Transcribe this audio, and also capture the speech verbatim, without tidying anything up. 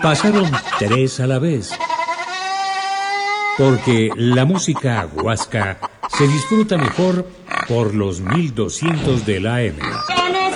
Pasaron tres a la vez. Porque la música huasca se disfruta mejor por los mil doscientos de la A M.